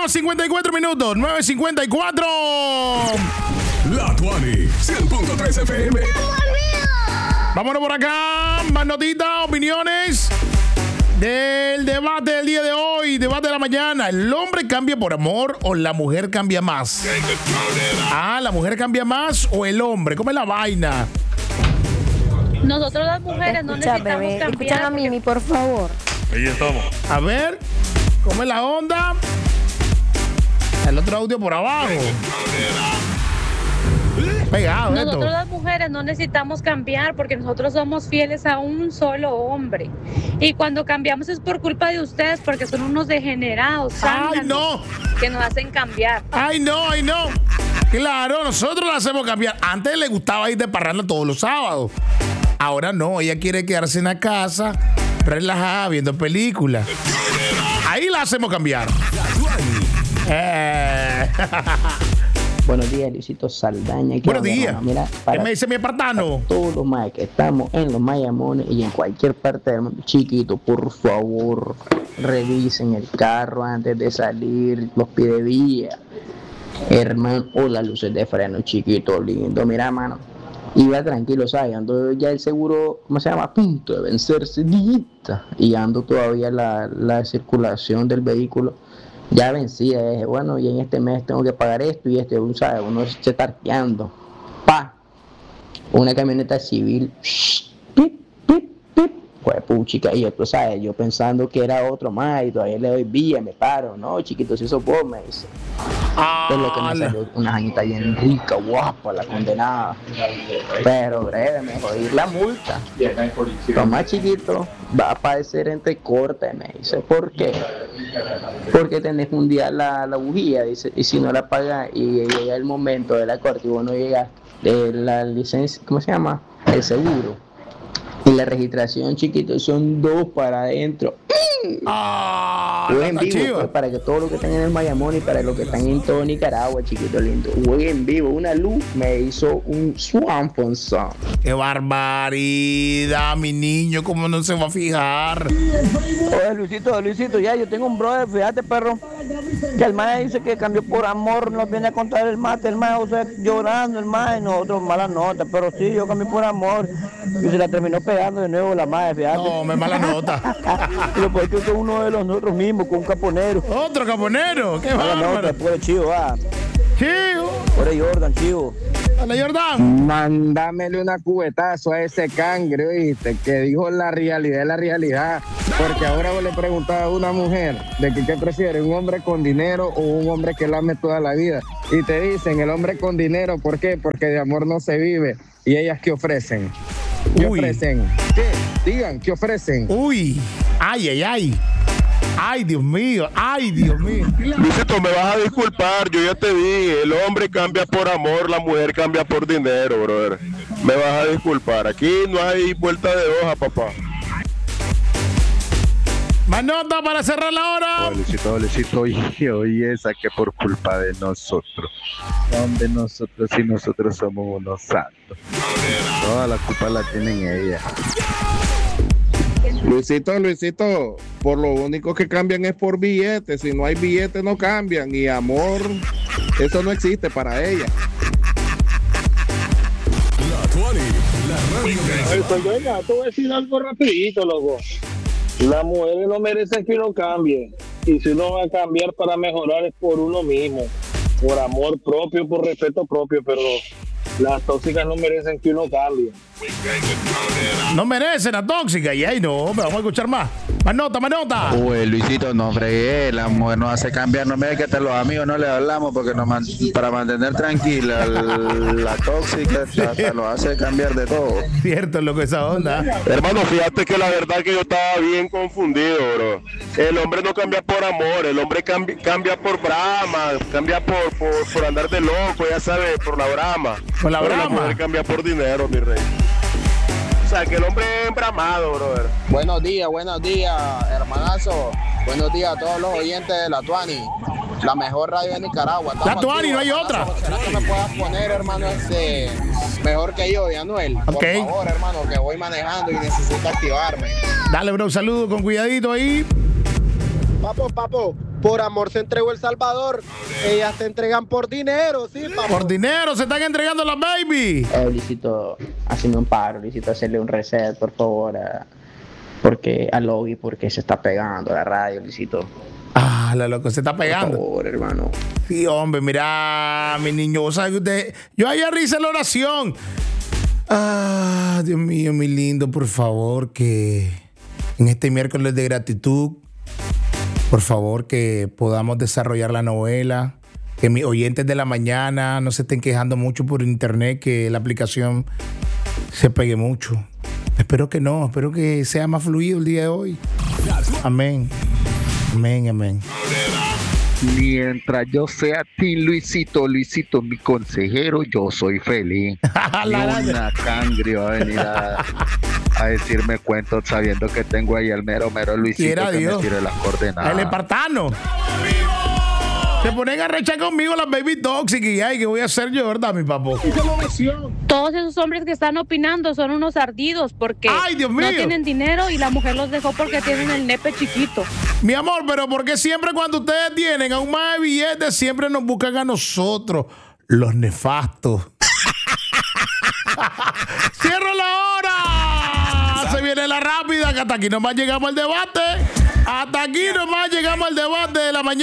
9:54 minutos. 9:54. La Tuani, 100.3 FM. Vámonos por acá. Más notitas, opiniones del debate del día de hoy. Debate de la mañana. ¿El hombre cambia por amor o la mujer cambia más? ¿La mujer cambia más o el hombre? ¿Cómo es la vaina? Nosotros las mujeres no necesitamos cambiar. Escuchan a Mimi, por favor. Ahí estamos. A ver, ¿cómo es la onda? El otro audio por abajo. Pegado, nosotros las mujeres no necesitamos cambiar porque nosotros somos fieles a un solo hombre. Y cuando cambiamos es por culpa de ustedes porque son unos degenerados. ¡Ay, no! Que nos hacen cambiar. ¡Ay, no! ¡Ay, no! Claro, nosotros la hacemos cambiar. Antes le gustaba ir de parranda todos los sábados. Ahora no, ella quiere quedarse en la casa, relajada, viendo películas. Ahí la hacemos cambiar. Buenos días, Luisito Saldaña. Buenos días. Mira, ¿Qué me dice mi espartano? Todos los más que estamos en los Mayamones y en cualquier parte del mundo, chiquito, por favor, revisen el carro antes de salir, los pide vía, hermano, o las luces de freno, chiquito, lindo. Mira, mano, iba tranquilo, ¿sabes? Ando ya el seguro, ¿cómo se llama? A punto de vencerse, y ando todavía la circulación del vehículo ya vencida. Dije, bueno, y en este mes tengo que pagar esto y ¿sabes? Uno se está tarqueando. Una camioneta civil, pip, pip, pip, pues puchica, y tú sabes, yo pensando que era otro más, y todavía le doy vía, me paro, no, chiquito, si eso vos, me dice. Es lo que me salió, una jañita bien rica, guapa, la condenada. Pero breve, me jodí la multa. Toma, chiquito, va a padecer entre cortes, me dice. ¿Por qué? Porque tenés que hundir la bujía, dice, y si no la pagas y llega el momento de la corte y vos no llegas de la licencia, ¿cómo se llama? El seguro. Y la registración, chiquito, son 2 para adentro. Voy en vivo, pues, para que todos los que están en el Mayamón y para los que están en todo Nicaragua, chiquito lindo. Voy en vivo, una luz me hizo un Swanson Song. ¡Qué barbaridad, mi niño! ¿Cómo no se va a fijar? Oye, Luisito, ya, yo tengo un brother, fíjate, perro, que el mae dice que cambió por amor, nos viene a contar el mae, o sea, llorando el mae, nosotros mala nota, pero sí, yo cambié por amor, y se la terminó pegando de nuevo la mae, fíjate. No, me mala nota. Pero pues que es uno de los nosotros mismos, con un caponero. ¿Otro caponero? ¡Qué bárbaro! Nota, por el chivo, Chivo. Por el Jordan, chivo. Dale, Jordan. Mándamele una cubetazo a ese cangre, ¿viste? Que dijo la realidad es la realidad. Porque ahora vos le preguntaba a una mujer de que qué prefiere, un hombre con dinero o un hombre que la ame toda la vida. Y te dicen, el hombre con dinero, ¿por qué? Porque de amor no se vive. ¿Y ellas qué ofrecen? ¿Qué ofrecen? ¿Qué? Digan, ¿qué ofrecen? Uy, ay. Ay, Dios mío. Luisito, me vas a disculpar, yo ya te dije, el hombre cambia por amor, la mujer cambia por dinero, brother. Me vas a disculpar, aquí no hay vuelta de hoja, papá. Más nota para cerrar la hora. Luisito, y esa que por culpa de nosotros. ¿Dónde nosotros si nosotros somos unos santos? Toda la culpa la tienen ellas. Luisito, por lo único que cambian es por billetes. Si no hay billetes no cambian. Y amor, eso no existe para ella. La Tuani, la radio. Te voy a decir algo rapidito, loco. Las mujeres no merecen que uno cambie. Y si uno va a cambiar para mejorar es por uno mismo. Por amor propio, por respeto propio. Pero las tóxicas no merecen que uno cambie. No merecen la tóxica. Y ahí no, pero vamos a escuchar más. Más nota. Uy, Luisito, no fregué, la mujer nos hace cambiar, no me digas que hasta los amigos no le hablamos porque para mantener tranquila la tóxica hasta nos hace cambiar de todo. Cierto, loco, esa onda. Hermano, fíjate que la verdad que yo estaba bien confundido, bro. El hombre no cambia por amor, el hombre cambia por brama, cambia por andar de loco, ya sabes, por la brama. Por la Pero brama. La mujer cambia por dinero, mi rey. O sea, que el hombre es embramado, brother. Buenos días, hermanazo. Buenos días a todos los oyentes de La Tuani, la mejor radio de Nicaragua. La Tuani, no hay otra. ¿Será que me puedas poner, hermano, mejor que yo, Anuel? Okay. Por favor, hermano, que voy manejando y necesito activarme. Dale, bro, saludo con cuidadito ahí. Papo, por amor se entregó El Salvador. Ellas te entregan por dinero, sí, papo. Por dinero se están entregando las baby. Luisito, hazme un paro, Luisito, hacerle un reset, por favor, porque a Logi, porque se está pegando la radio, Luisito. Ah, la loco, se está pegando. Por favor, hermano. Sí, hombre, mira, mi niño, vos sabés que usted... Yo ayer hice la oración. Ah, Dios mío, mi lindo, por favor, que en este miércoles de gratitud, por favor, que podamos desarrollar la novela, que mis oyentes de la mañana no se estén quejando mucho por internet, que la aplicación se pegue mucho. Espero que no, espero que sea más fluido el día de hoy. Amén. Amén, amén. Mientras yo sea ti, Luisito, mi consejero, yo soy feliz. Ni una cangre va a venir a decirme cuentos sabiendo que tengo ahí al mero Luisito Quiera que Dios. me tire las coordenadas. El espartano. Se ponen a rechar conmigo las baby tóxicas y ay, ¿qué voy a hacer yo, verdad, mi papo? Todos esos hombres que están opinando son unos ardidos porque ¡Ay, Dios mío! no tienen dinero y la mujer los dejó porque tienen el nepe chiquito. Mi amor, pero ¿por qué siempre cuando ustedes tienen aún más de billetes siempre nos buscan a nosotros, los nefastos? ¡Cierro la hora! Se viene la rápida, que hasta aquí nomás llegamos al debate. Hasta aquí nomás llegamos al debate de la mañana.